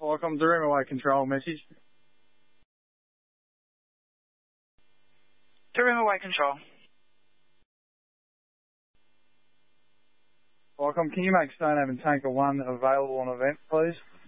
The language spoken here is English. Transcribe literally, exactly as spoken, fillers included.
Welcome to Rimaway Control message. To Rimaway Control. Welcome. Can you make Stonehaven Tanker one available on event, please?